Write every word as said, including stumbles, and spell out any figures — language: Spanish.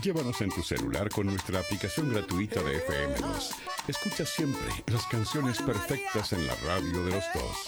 Llévanos en tu celular con nuestra aplicación gratuita de F M dos. Escucha siempre las canciones perfectas en la radio de los dos.